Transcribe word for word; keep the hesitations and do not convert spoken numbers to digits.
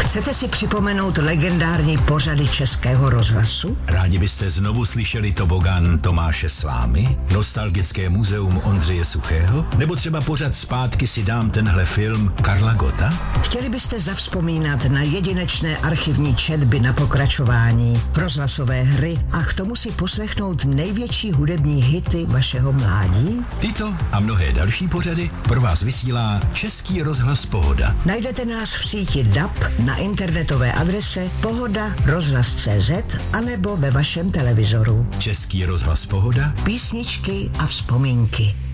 Chcete si připomenout legendární pořady Českého rozhlasu? Rádi byste znovu slyšeli tobogán Tomáše Slámy? Nostalgické muzeum Ondřeje Suchého? Nebo třeba pořad Zpátky si dám tenhle film Karla Gotta? Chtěli byste zavzpomínat na jedinečné archivní četby na pokračování, rozhlasové hry a k tomu si poslechnout největší hudební hity vašeho mládí? Tyto a mnohé další pořady pro vás vysílá Český rozhlas Pohoda. Najdete nás v síti D A B na internetové adrese pohoda rozhlas tečka cé zet anebo ve vašem televizoru. Český rozhlas Pohoda. Písničky a vzpomínky.